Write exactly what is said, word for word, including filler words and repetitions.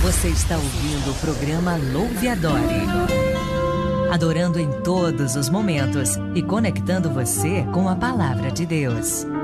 Você está ouvindo o programa Louve e Adore. Adorando em todos os momentos e conectando você com a palavra de Deus.